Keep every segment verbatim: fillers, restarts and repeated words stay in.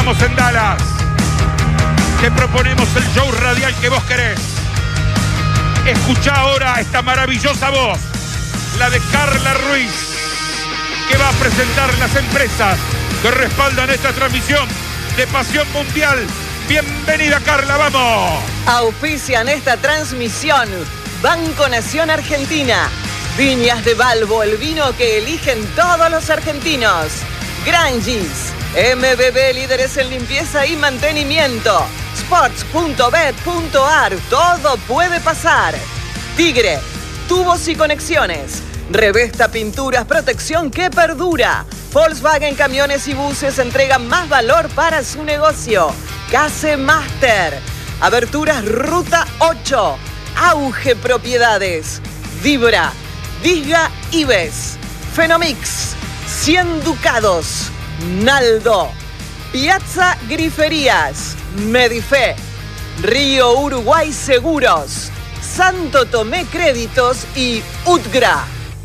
Estamos en Dallas. Te proponemos el show radial que vos querés. Escuchá ahora esta maravillosa voz, la de Carla Ruiz, que va a presentar las empresas que respaldan esta transmisión de Pasión Mundial. Bienvenida, Carla, vamos. Auspician esta transmisión Banco Nación Argentina, Viñas de Balbo, el vino que eligen todos los argentinos, Grangis, M B B, líderes en limpieza y mantenimiento, sports punto bet punto ar, todo puede pasar, Tigre, tubos y conexiones, Revesta Pinturas, protección que perdura, Volkswagen Camiones y Buses entregan más valor para su negocio, Case Master, Aberturas Ruta ocho, Auge Propiedades, Vibra, Disga Ives, Fenomix, cien Ducados, Naldo, Piazza Griferías, Medife, Río Uruguay Seguros, Santo Tomé Créditos y Utgra.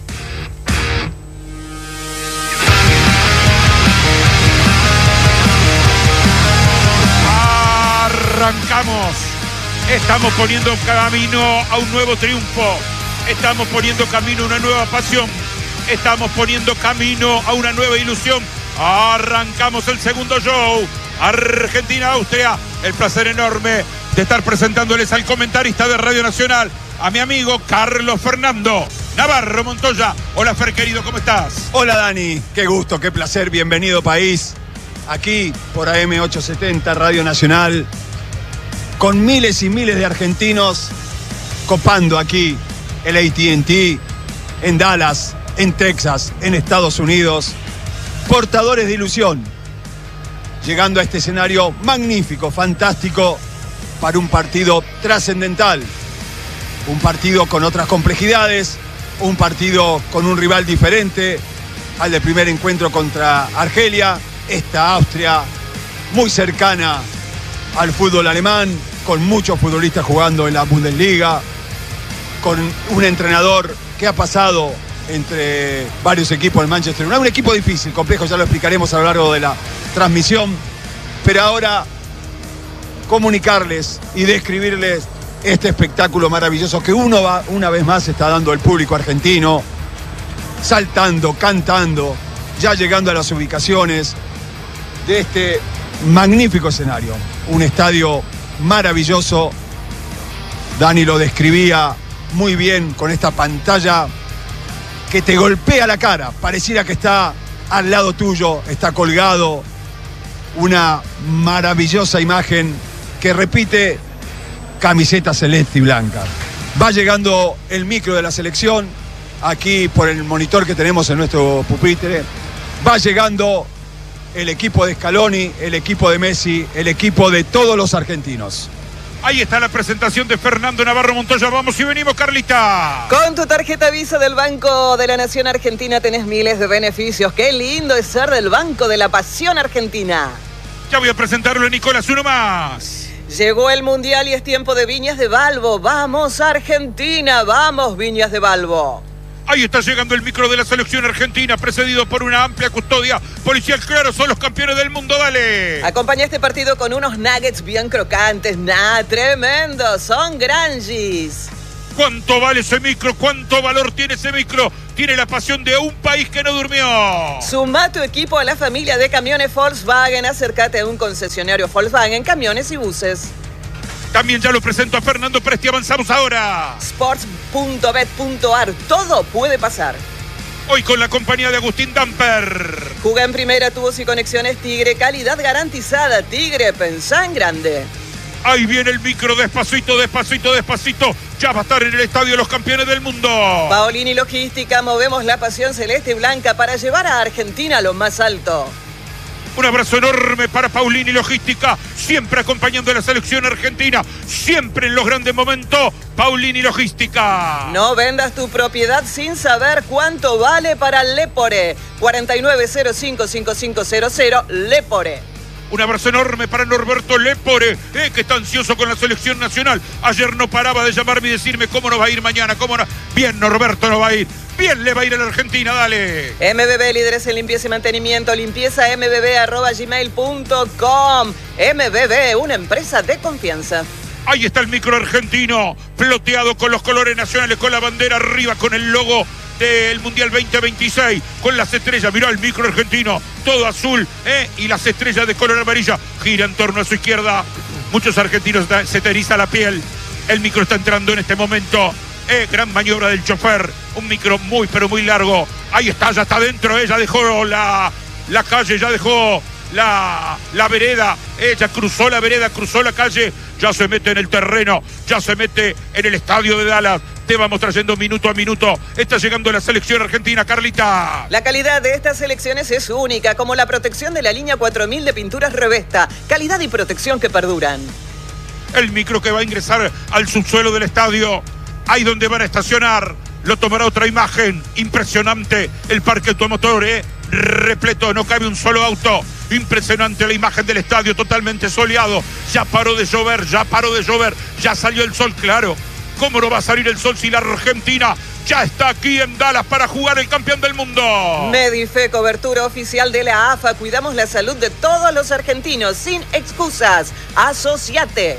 Arrancamos. Estamos poniendo camino a un nuevo triunfo. Estamos poniendo camino a una nueva pasión. Estamos poniendo camino a una nueva ilusión. Arrancamos el segundo show. Argentina-Austria. El placer enorme de estar presentándoles al comentarista de Radio Nacional, a mi amigo Carlos Fernando Navarro Montoya. Hola, Fer, querido, ¿cómo estás? Hola, Dani. Qué gusto, qué placer. Bienvenido, país. Aquí por A M ochocientos setenta, Radio Nacional, con miles y miles de argentinos copando aquí el A T and T, en Dallas, en Texas, en Estados Unidos, portadores de ilusión, llegando a este escenario magnífico, fantástico, para un partido trascendental, un partido con otras complejidades, un partido con un rival diferente al del primer encuentro contra Argelia, esta Austria muy cercana al fútbol alemán, con muchos futbolistas jugando en la Bundesliga, con un entrenador que ha pasado entre varios equipos del Manchester United. Un equipo difícil, complejo, ya lo explicaremos a lo largo de la transmisión. Pero ahora comunicarles y describirles este espectáculo maravilloso que uno va, una vez más está dando el público argentino, saltando, cantando, ya llegando a las ubicaciones de este magnífico escenario. Un estadio maravilloso. Dani lo describía muy bien con esta pantalla que te golpea la cara. Pareciera que está al lado tuyo, está colgado. Una maravillosa imagen que repite camiseta celeste y blanca. Va llegando el micro de la selección, aquí por el monitor que tenemos en nuestro pupitre. Va llegando el equipo de Scaloni, el equipo de Messi, el equipo de todos los argentinos. Ahí está la presentación de Fernando Navarro Montoya. Vamos y venimos, Carlita. Con tu tarjeta Visa del Banco de la Nación Argentina tenés miles de beneficios. Qué lindo es ser del Banco de la Pasión Argentina. Ya voy a presentarlo a Nicolás, uno más. Llegó el Mundial y es tiempo de Viñas de Balbo. ¡Vamos, Argentina! ¡Vamos, Viñas de Balbo! Ahí está llegando el micro de la selección argentina, precedido por una amplia custodia policial. Claro, son los campeones del mundo, dale. Acompaña este partido con unos nuggets bien crocantes. ¡Nah, tremendo! Son Grangis. ¿Cuánto vale ese micro? ¿Cuánto valor tiene ese micro? Tiene la pasión de un país que no durmió. Suma tu equipo a la familia de camiones Volkswagen. Acércate a un concesionario Volkswagen, camiones y buses. También ya lo presento a Fernando Presti. Avanzamos ahora. sports punto bet punto ar. Todo puede pasar. Hoy con la compañía de Agustín Damper. Juga en primera, tubos y conexiones Tigre. Calidad garantizada. Tigre, pensá en grande. Ahí viene el micro, despacito, despacito, despacito. Ya va a estar en el estadio los campeones del mundo. Paolini Logística, movemos la pasión celeste y blanca para llevar a Argentina a lo más alto. Un abrazo enorme para Paolini Logística, siempre acompañando a la selección argentina, siempre en los grandes momentos. Paolini Logística. No vendas tu propiedad sin saber cuánto vale para Lepore. cuatro nueve cero cinco cinco cinco cero cero, Lepore. Un abrazo enorme para Norberto Lepore, eh, que está ansioso con la selección nacional. Ayer no paraba de llamarme y decirme cómo nos va a ir mañana, cómo no. Bien, Norberto, no va a ir. bien le va a ir a la Argentina, dale. M B B, líderes en limpieza y mantenimiento, limpieza m b b arroba gmail punto com. M B B, una empresa de confianza. Ahí está el micro argentino, floteado con los colores nacionales, con la bandera arriba, con el logo del Mundial veinte veintiséis, con las estrellas. Mirá el micro argentino, todo azul, ¿eh? Y las estrellas de color amarilla. Gira en torno a su izquierda. Muchos argentinos se te eriza la piel. El micro está entrando en este momento. Eh, gran maniobra del chofer. Un micro muy, pero muy largo. Ahí está, ya está dentro. Ella dejó la, la calle, ya dejó la, la vereda. Ella cruzó la vereda, cruzó la calle. Ya se mete en el terreno. Ya se mete en el estadio de Dallas. Te vamos trayendo minuto a minuto. Está llegando la selección argentina, Carlita. La calidad de estas selecciones es única, como la protección de la línea cuatro mil de pinturas Revesta. Calidad y protección que perduran. El micro que va a ingresar al subsuelo del estadio. Ahí donde van a estacionar. Lo tomará otra imagen. Impresionante. El parque automotor, ¿eh? Repleto. No cabe un solo auto. Impresionante la imagen del estadio. Totalmente soleado. Ya paró de llover. Ya paró de llover. Ya salió el sol, claro. ¿Cómo no va a salir el sol si la Argentina ya está aquí en Dallas para jugar el campeón del mundo? Medife, cobertura oficial de la A F A. Cuidamos la salud de todos los argentinos sin excusas. Asociate.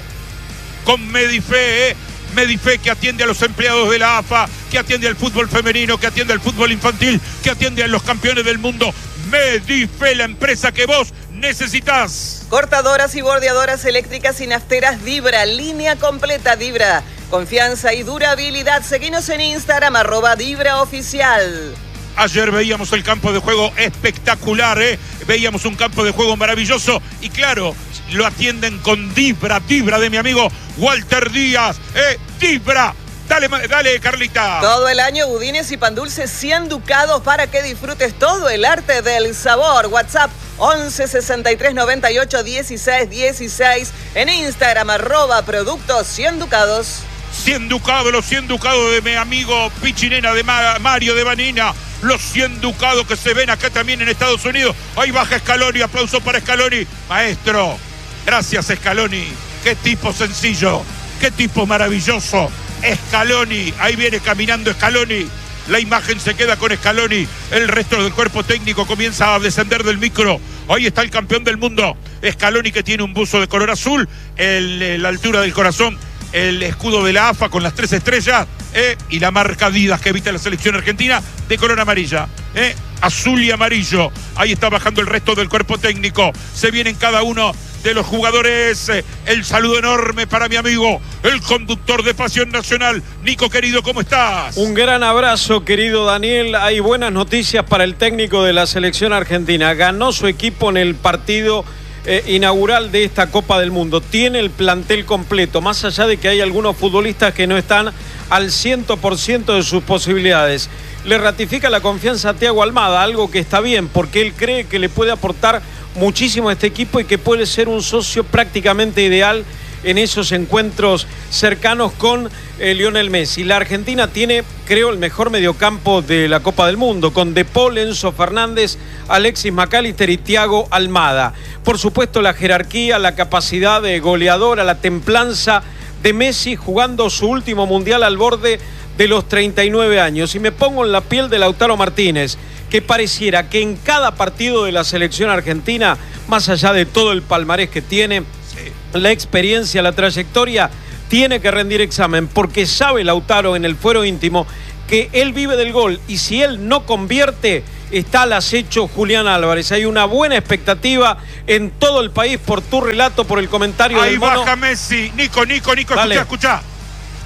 Con Medife, ¿eh? Medife, que atiende a los empleados de la A F A, que atiende al fútbol femenino, que atiende al fútbol infantil, que atiende a los campeones del mundo. Medife, la empresa que vos necesitas. Cortadoras y bordeadoras eléctricas y nafteras Dibra, línea completa Dibra. Confianza y durabilidad. Seguinos en Instagram, arroba Dibra Oficial. Ayer veíamos el campo de juego espectacular, ¿eh? Veíamos un campo de juego maravilloso y claro, lo atienden con Dibra, Dibra de mi amigo Walter Díaz, ¿eh? Dibra. Dale, dale, Carlita. Todo el año budines y pan dulces cien ducados para que disfrutes todo el arte del sabor. WhatsApp once sesenta y tres noventa y ocho dieciséis dieciséis. En Instagram, arroba productos cien ducados. cien ducados, los cien ducados de mi amigo Pichinena de Mario de Vanina. Los cien ducados que se ven acá también en Estados Unidos. Ahí baja Scaloni, aplauso para Scaloni. Maestro, gracias Scaloni. Qué tipo sencillo, qué tipo maravilloso. Scaloni, ahí viene caminando Scaloni. La imagen se queda con Scaloni. El resto del cuerpo técnico comienza a descender del micro. Ahí está el campeón del mundo. Scaloni, que tiene un buzo de color azul. El, la altura del corazón. El escudo de la A F A con las tres estrellas. Eh, y la marca Adidas que evita la selección argentina de color amarilla. Eh, azul y amarillo. Ahí está bajando el resto del cuerpo técnico. Se vienen cada uno de los jugadores. El saludo enorme para mi amigo, el conductor de Pasión Nacional. Nico, querido, ¿cómo estás? Un gran abrazo, querido Daniel. Hay buenas noticias para el técnico de la selección argentina. Ganó su equipo en el partido eh, inaugural de esta Copa del Mundo. Tiene el plantel completo, más allá de que hay algunos futbolistas que no están al cien por ciento de sus posibilidades. Le ratifica la confianza a Thiago Almada, algo que está bien, porque él cree que le puede aportar muchísimo a este equipo y que puede ser un socio prácticamente ideal en esos encuentros cercanos con eh, Lionel Messi. La Argentina tiene, creo, el mejor mediocampo de la Copa del Mundo, con De Paul, Enzo Fernández, Alexis McAllister y Thiago Almada. Por supuesto, la jerarquía, la capacidad de goleadora, la templanza de Messi jugando su último mundial al borde de los treinta y nueve años. Y me pongo en la piel de Lautaro Martínez, que pareciera que en cada partido de la selección argentina, más allá de todo el palmarés que tiene, la experiencia, la trayectoria, tiene que rendir examen, porque sabe Lautaro en el fuero íntimo que él vive del gol, y si él no convierte, está al acecho Julián Álvarez. Hay una buena expectativa en todo el país por tu relato, por el comentario ahí del mono. Baja Messi, Nico, Nico, Nico, Dale. escucha, escucha.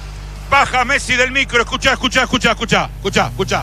Baja Messi del micro, escucha, escucha, escucha, escucha, escucha, escucha.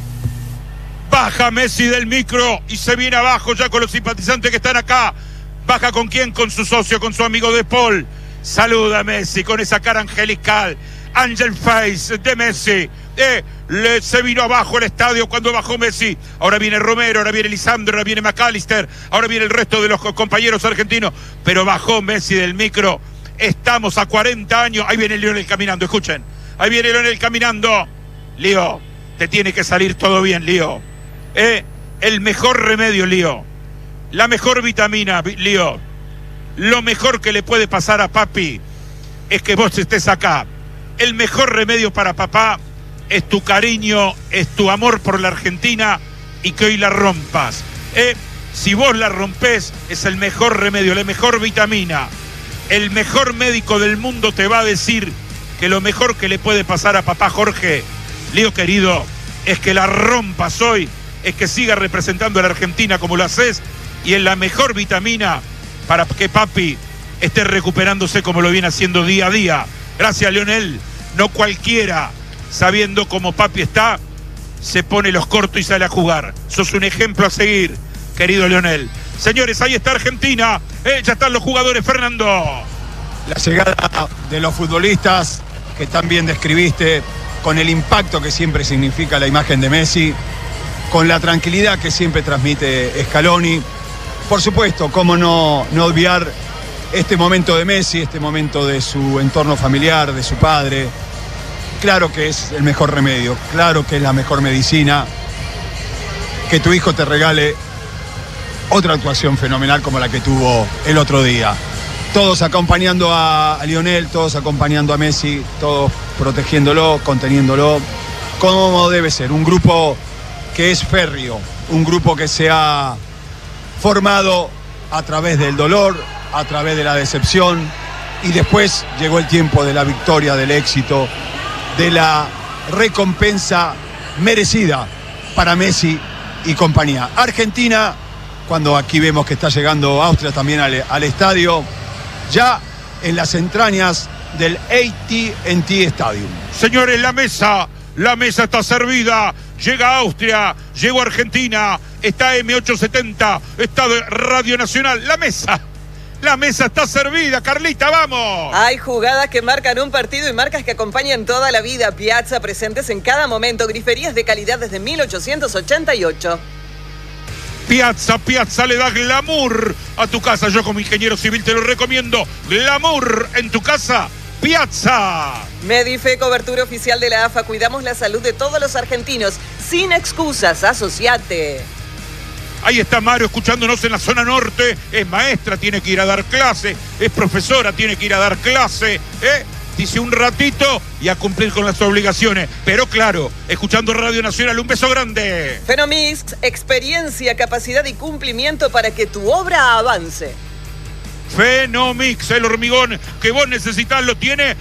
Baja Messi del micro y se viene abajo ya con los simpatizantes que están acá. Baja con quién, con su socio, con su amigo De Paul. Saluda a Messi con esa cara angelical. Angel Face de Messi. Eh, le, se vino abajo el estadio cuando bajó Messi. Ahora viene Romero, ahora viene Lisandro, ahora viene McAllister, ahora viene el resto de los compañeros argentinos. Pero bajó Messi del micro. Estamos a cuarenta años. Ahí viene Lionel caminando, escuchen. Ahí viene Lionel caminando. Lío, te tiene que salir todo bien, Lío. Eh, el mejor remedio, Lío. La mejor vitamina, Lío. Lo mejor que le puede pasar a papi es que vos estés acá. El mejor remedio para papá es tu cariño, es tu amor por la Argentina y que hoy la rompas. Eh, si vos la rompés, es el mejor remedio, la mejor vitamina. El mejor médico del mundo te va a decir que lo mejor que le puede pasar a papá Jorge, Leo querido, es que la rompas hoy, es que siga representando a la Argentina como lo haces, y es la mejor vitamina para que papi esté recuperándose como lo viene haciendo día a día. Gracias, Lionel. No cualquiera, sabiendo cómo papi está, se pone los cortos y sale a jugar. Sos un ejemplo a seguir, querido Lionel. Señores, ahí está Argentina. Eh, ya están los jugadores, Fernando. La llegada de los futbolistas que tan bien describiste, con el impacto que siempre significa la imagen de Messi, con la tranquilidad que siempre transmite Scaloni. Por supuesto, cómo no, no obviar este momento de Messi, este momento de su entorno familiar, de su padre. Claro que es el mejor remedio, claro que es la mejor medicina. Que tu hijo te regale otra actuación fenomenal como la que tuvo el otro día. Todos acompañando a, a Lionel, todos acompañando a Messi, todos protegiéndolo, conteniéndolo, como debe ser. Un grupo que es férreo, un grupo que se ha formado a través del dolor, a través de la decepción, y después llegó el tiempo de la victoria, del éxito, de la recompensa merecida para Messi y compañía. Argentina, cuando aquí vemos que está llegando Austria también al, al estadio, ya en las entrañas del A T and T Stadium. Señores, la mesa, la mesa está servida. Llega Austria, llegó Argentina, está M ochocientos setenta, está de Radio Nacional. La mesa, la mesa está servida. Carlita, vamos. Hay jugadas que marcan un partido y marcas que acompañan toda la vida. Piazza, presentes en cada momento. Griferías de calidad desde mil ochocientos ochenta y ocho. Piazza, Piazza le da glamour a tu casa. Yo como ingeniero civil te lo recomiendo. Glamour en tu casa, Piazza. Medife, cobertura oficial de la A F A. Cuidamos la salud de todos los argentinos. Sin excusas, asociate. Ahí está Mario escuchándonos en la zona norte. Es maestra, tiene que ir a dar clase. Es profesora, tiene que ir a dar clase. ¿eh? Dice un ratito y a cumplir con las obligaciones. Pero claro, escuchando Radio Nacional, un beso grande. Fenomix, experiencia, capacidad y cumplimiento para que tu obra avance. Fenomix, el hormigón que vos necesitas lo tiene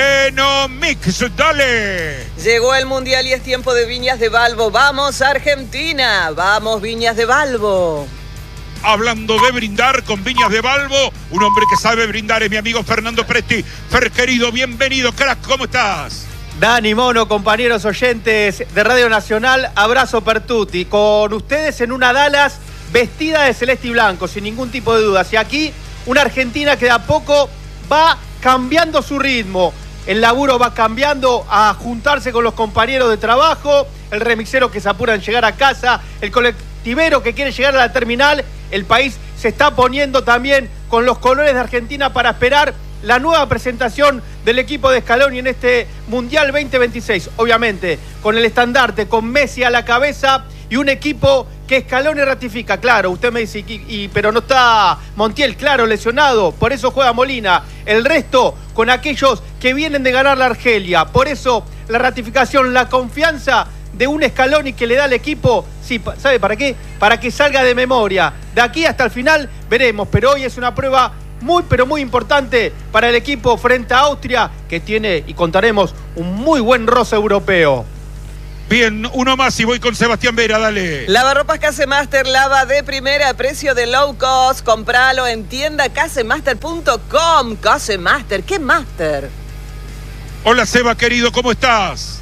Fenomix, dale. Llegó el Mundial y es tiempo de Viñas de Balbo. ¡Vamos, Argentina! ¡Vamos, Viñas de Balbo! Hablando de brindar con Viñas de Balbo, un hombre que sabe brindar es mi amigo Fernando Presti. Fer, querido, bienvenido, crack, ¿cómo estás? Dani, Mono, compañeros oyentes de Radio Nacional, abrazo per tutti. Con ustedes en una Dallas vestida de celeste y blanco, sin ningún tipo de dudas. Y aquí una Argentina que de a poco va cambiando su ritmo. El laburo va cambiando a juntarse con los compañeros de trabajo, el remixero que se apura en llegar a casa, el colectivero que quiere llegar a la terminal. El país se está poniendo también con los colores de Argentina para esperar la nueva presentación del equipo de Scaloni en este Mundial veinte veintiséis. Obviamente, con el estandarte, con Messi a la cabeza y un equipo que Scaloni ratifica. Claro, usted me dice, y, y, pero no está Montiel, claro, lesionado. Por eso juega Molina. El resto con aquellos que vienen de ganar la Argelia. Por eso la ratificación, la confianza de un Scaloni que le da al equipo, sí, ¿sabe para qué? Para que salga de memoria. De aquí hasta el final veremos, pero hoy es una prueba muy, pero muy importante para el equipo frente a Austria, que tiene, y contaremos, un muy buen roce europeo. Bien, uno más y voy con Sebastián Vera, dale. Lavarropas Casemaster, lava de primera, precio de low cost. Compralo en tienda casemaster punto com. Casemaster, ¿qué master? Hola Seba, querido, ¿cómo estás?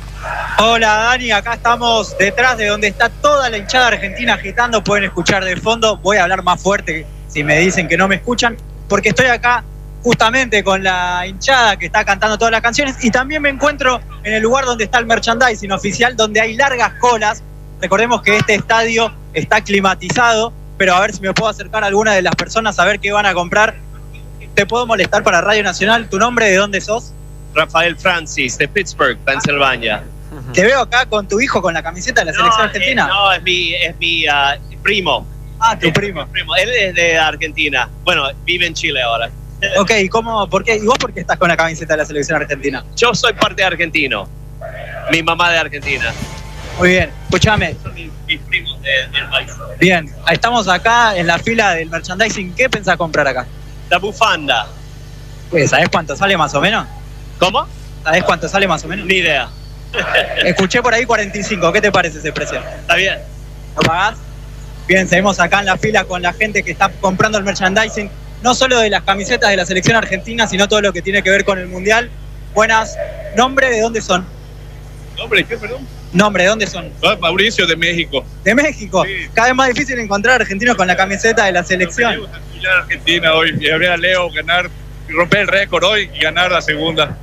Hola Dani, acá estamos detrás de donde está toda la hinchada argentina agitando. Pueden escuchar de fondo, voy a hablar más fuerte si me dicen que no me escuchan, porque estoy acá justamente con la hinchada que está cantando todas las canciones, y también me encuentro en el lugar donde está el merchandising oficial, donde hay largas colas. Recordemos que este estadio está climatizado, pero a ver si me puedo acercar a alguna de las personas a ver qué van a comprar. ¿Te puedo molestar para Radio Nacional? ¿Tu nombre, de dónde sos? Rafael Francis, de Pittsburgh, Pensilvania. Te veo acá con tu hijo con la camiseta de la no, selección argentina. Eh, no, es mi, es mi uh, primo. Ah, tu es primo. Mi primo. Él es de Argentina. Bueno, vive en Chile ahora. Ok, ¿y cómo, por qué, y vos por qué estás con la camiseta de la selección argentina? Yo soy parte argentino. Mi mamá de Argentina. Muy bien, escúchame. Son mis, mis primos de- del país. Bien, estamos acá en la fila del merchandising. ¿Qué pensás comprar acá? La bufanda. Pues, ¿sabés cuánto sale más o menos? ¿Cómo? ¿Sabés cuánto sale más o menos? Ni idea. Escuché por ahí cuarenta y cinco. ¿Qué te parece ese precio? ¿Está bien? ¿Lo pagás? Bien, seguimos acá en la fila con la gente que está comprando el merchandising, no solo de las camisetas de la selección argentina, sino todo lo que tiene que ver con el Mundial. Buenas. ¿Nombre de dónde son? Hombre, ¿qué, perdón? ¿Nombre de dónde son? Ah, Mauricio de México. ¿De México? Sí. Cada vez más difícil encontrar argentinos con la camiseta de la selección. Venimos a apoyar a Argentina hoy y ver a Leo ganar, romper el récord hoy y ganar la segunda.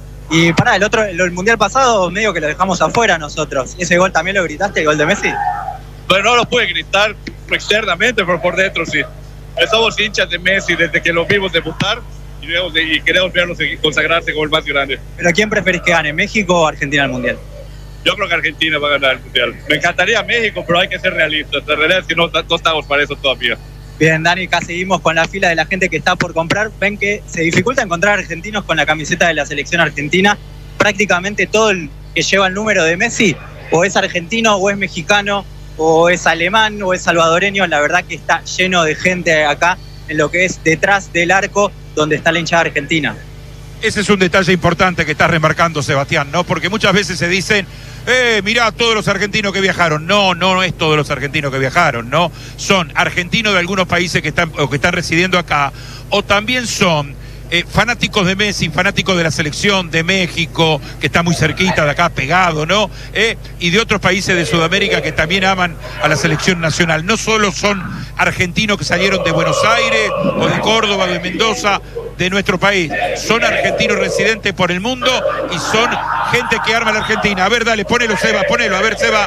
Y pará, el otro, el, el Mundial pasado medio que lo dejamos afuera nosotros. ¿Ese gol también lo gritaste, el gol de Messi? Pero no lo pude gritar externamente, pero por dentro sí. Somos hinchas de Messi desde que lo vimos debutar y, vemos de- y queremos verlo segui- consagrarse como el más grande. ¿Pero quién preferís que gane, México o Argentina el Mundial? Yo creo que Argentina va a ganar el Mundial. Me encantaría México, pero hay que ser realistas. La realidad es que no, no estamos para eso todavía. Bien, Dani, acá seguimos con la fila de la gente que está por comprar. Ven que se dificulta encontrar argentinos con la camiseta de la selección argentina. Prácticamente todo el que lleva el número de Messi o es argentino o es mexicano o es alemán o es salvadoreño. La verdad que está lleno de gente acá en lo que es detrás del arco donde está la hinchada argentina. Ese es un detalle importante que estás remarcando, Sebastián, ¿no? Porque muchas veces se dicen, eh, mirá, todos los argentinos que viajaron. No, no es todos los argentinos que viajaron, ¿no? Son argentinos de algunos países que están, o que están residiendo acá, o también son eh, fanáticos de Messi, fanáticos de la selección de México, que está muy cerquita de acá, pegado, ¿no? Eh, y de otros países de Sudamérica que también aman a la selección nacional. No solo son argentinos que salieron de Buenos Aires, o de Córdoba, o de Mendoza, de nuestro país. Son argentinos residentes por el mundo y son gente que arma la Argentina. A ver, dale, ponelo, Seba, ponelo. A ver, Seba.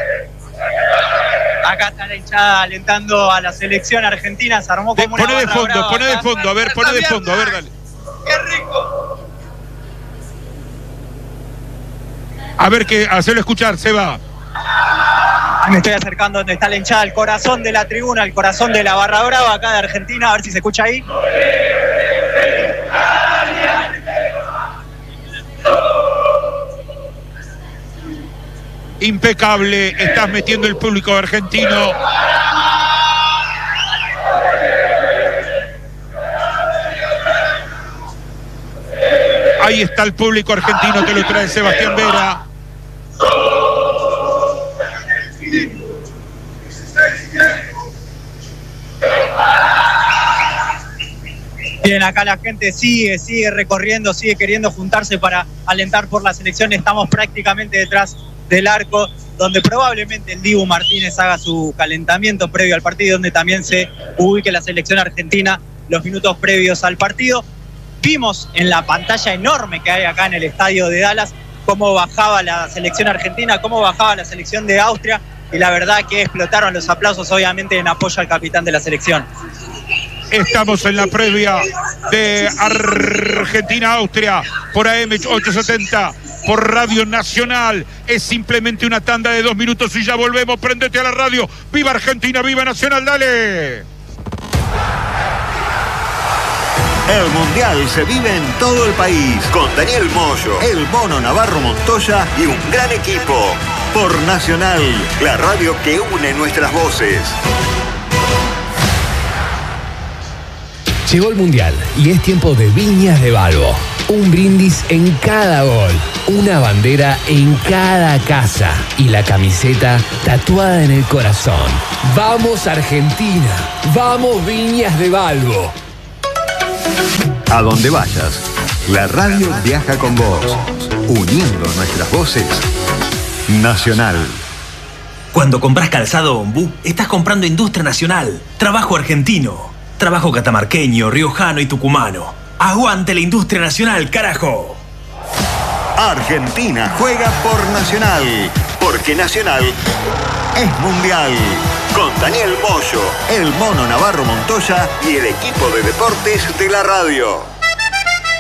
Acá está la hinchada alentando a la selección argentina. Se armó De, como una poné de barra fondo, brava poné de acá. fondo. A ver, poné de fondo. A ver, dale. ¡Qué rico! A ver, que hacerlo escuchar, Seba. Ahí me estoy acercando donde está la hinchada, el corazón de la tribuna, el corazón de la barra brava acá de Argentina. A ver si se escucha ahí. Impecable, estás metiendo el público argentino. Ahí está el público argentino que lo trae Sebastián Vera. Bien, acá la gente sigue, sigue recorriendo, sigue queriendo juntarse para alentar por la selección. Estamos prácticamente detrás del arco, donde probablemente el Dibu Martínez haga su calentamiento previo al partido, donde también se ubique la selección argentina los minutos previos al partido. Vimos en la pantalla enorme que hay acá en el estadio de Dallas cómo bajaba la selección argentina, cómo bajaba la selección de Austria, y la verdad que explotaron los aplausos, obviamente en apoyo al capitán de la selección. Estamos en la previa de Argentina-Austria por A M ochocientos setenta, por Radio Nacional. Es simplemente una tanda de dos minutos y ya volvemos. Prendete a la radio. ¡Viva Argentina! ¡Viva Nacional! ¡Dale! El Mundial se vive en todo el país con Daniel Moyo, el Mono Navarro Montoya y un gran equipo. Por Nacional, la radio que une nuestras voces. Llegó el Mundial y es tiempo de Viñas de Balbo. Un brindis en cada gol, una bandera en cada casa y la camiseta tatuada en el corazón. ¡Vamos Argentina! ¡Vamos Viñas de Balbo! A donde vayas, la radio viaja con vos, uniendo nuestras voces. Nacional. Cuando compras calzado Ombú, estás comprando industria nacional, trabajo argentino, trabajo catamarqueño, riojano y tucumano. ¡Aguante la industria nacional, carajo! Argentina juega por Nacional, porque Nacional es mundial. Con Daniel Moyo, el Mono Navarro Montoya y el equipo de deportes de la radio.